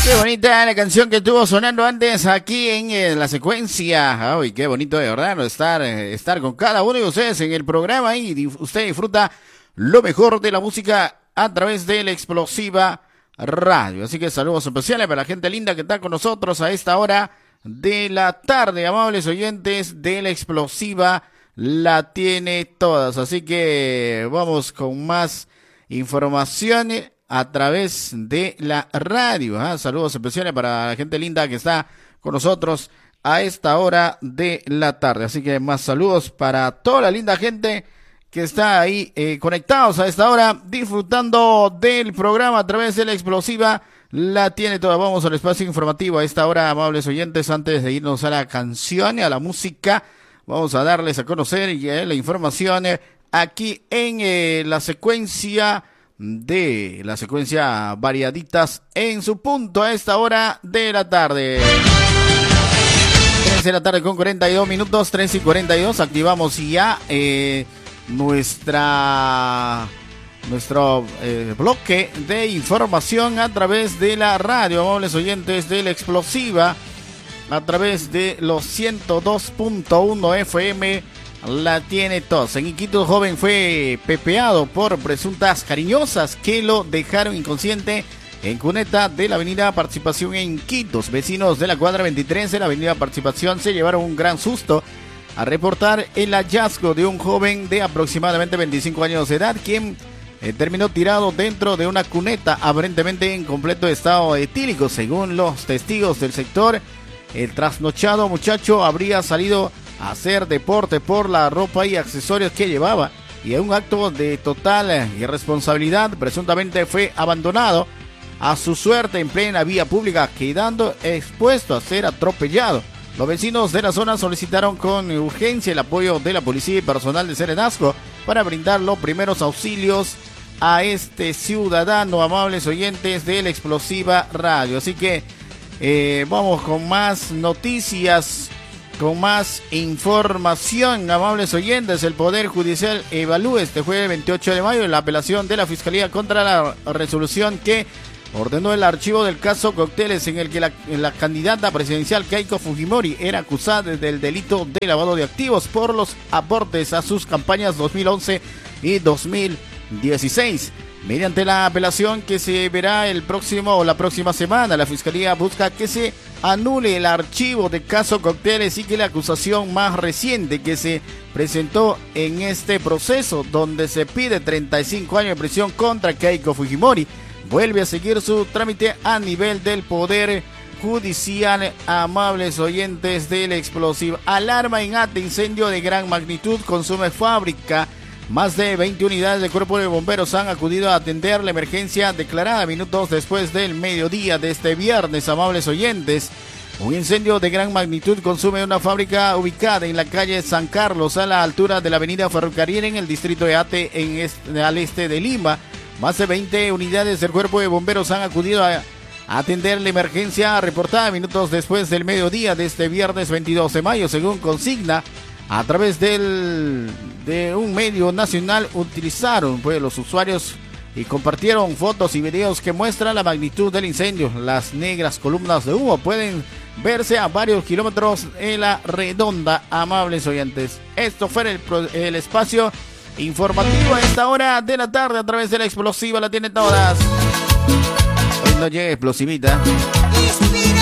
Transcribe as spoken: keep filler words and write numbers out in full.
Qué bonita la canción que estuvo sonando antes aquí en eh, la secuencia. Uy, qué bonito de verdad, ¿no? estar, eh, estar con cada uno de ustedes en el programa y dif- usted disfruta lo mejor de la música a través de la Explosiva Radio. Así que saludos especiales para la gente linda que está con nosotros a esta hora de la tarde. Amables oyentes de la Explosiva la tiene todas. Así que vamos con más información a través de la radio. ¿eh? Saludos especiales para la gente linda que está con nosotros a esta hora de la tarde. Así que más saludos para toda la linda gente que está ahí eh, conectados a esta hora, disfrutando del programa a través de la Explosiva. La tiene toda. Vamos al espacio informativo a esta hora, amables oyentes. Antes de irnos a la canción y a la música, vamos a darles a conocer eh, la información eh, aquí en eh, la secuencia de la secuencia variaditas en su punto a esta hora de la tarde. tres de la tarde con cuarenta y dos minutos, tres y cuarenta y dos. Activamos ya eh, nuestra nuestro eh, bloque de información a través de la radio, amables oyentes de la Explosiva, a través de los ciento dos punto uno F M. La tiene tos. En Iquitos, joven fue pepeado por presuntas cariñosas que lo dejaron inconsciente en cuneta de la avenida Participación en Iquitos. Vecinos de la cuadra veintitrés de la avenida Participación se llevaron un gran susto a reportar el hallazgo de un joven de aproximadamente veinticinco años de edad, quien eh, terminó tirado dentro de una cuneta, aparentemente en completo estado etílico. Según los testigos del sector, el trasnochado muchacho habría salido a hacer deporte por la ropa y accesorios que llevaba, y en un acto de total irresponsabilidad presuntamente fue abandonado a su suerte en plena vía pública, quedando expuesto a ser atropellado. Los vecinos de la zona solicitaron con urgencia el apoyo de la policía y personal de Serenazgo para brindar los primeros auxilios a este ciudadano, amables oyentes de la Explosiva Radio. Así que eh, vamos con más noticias, con más información, amables oyentes. El Poder Judicial evalúa este jueves veintiocho de mayo la apelación de la Fiscalía contra la resolución que ordenó el archivo del caso Cócteles, en el que la, la candidata presidencial Keiko Fujimori era acusada del delito de lavado de activos por los aportes a sus campañas dos mil once y dos mil dieciséis. Mediante la apelación que se verá el próximo o la próxima semana, la Fiscalía busca que se anule el archivo de caso Cócteles y que la acusación más reciente que se presentó en este proceso, donde se pide treinta y cinco años de prisión contra Keiko Fujimori, vuelve a seguir su trámite a nivel del Poder Judicial. Amables oyentes del Explosivo. Alarma en Ate, incendio de gran magnitud consume fábrica. Más de veinte unidades del Cuerpo de Bomberos han acudido a atender la emergencia declarada minutos después del mediodía de este viernes, amables oyentes. Un incendio de gran magnitud consume una fábrica ubicada en la calle San Carlos, a la altura de la avenida Ferrocarril, en el distrito de Ate, en este, al este de Lima. Más de veinte unidades del Cuerpo de Bomberos han acudido a atender la emergencia reportada minutos después del mediodía de este viernes veintidós de mayo, según consigna a través del, de un medio nacional. Utilizaron pues los usuarios y compartieron fotos y videos que muestran la magnitud del incendio. Las negras columnas de humo pueden verse a varios kilómetros en la redonda, amables oyentes. Esto fue el, el espacio informativo a esta hora de la tarde a través de la Explosiva. La tiene todas. Hoy no llega explosivita. Inspira.